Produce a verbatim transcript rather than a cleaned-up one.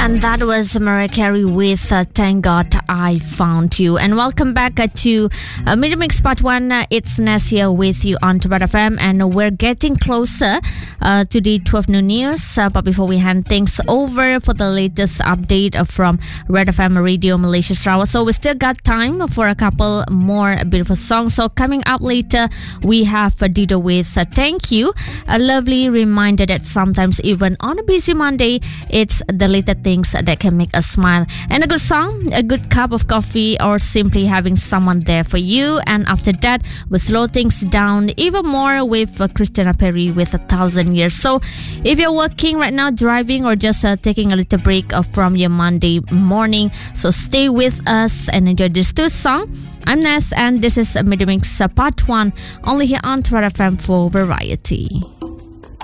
And that was Mariah Carey with uh, Thank God I Found You. And welcome back uh, to uh, Media Mix Part one. Uh, it's Ness here with you on Red F M. And we're getting closer uh, to the twelve noon news. Uh, but before we hand things over for the latest update uh, from Red F M Radio Malaysia Sarawak. So we still got time for a couple more beautiful songs. So coming up later, we have uh, Dido with uh, Thank You. A lovely reminder that sometimes even on a busy Monday, it's the little things that can make us smile. And a good song, a good cup of coffee, or simply having someone there for you. And after that, we'll slow things down even more with uh, Christina Perri with A Thousand Years. So if you're working right now, driving, or just uh, taking a little break uh, from your Monday morning, so stay with us and enjoy this two song. I'm Ness, and this is Media Mix uh, Part one, only here on Red F M for Variety.